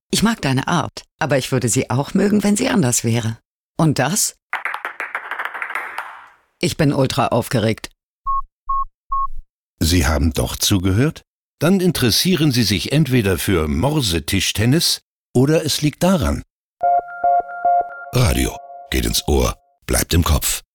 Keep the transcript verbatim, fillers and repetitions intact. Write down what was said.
Ich mag deine Art, aber ich würde sie auch mögen, wenn sie anders wäre. Und das? Ich bin ultra aufgeregt. Sie haben doch zugehört? Dann interessieren Sie sich entweder für Morsetischtennis oder es liegt daran. Radio geht ins Ohr, bleibt im Kopf.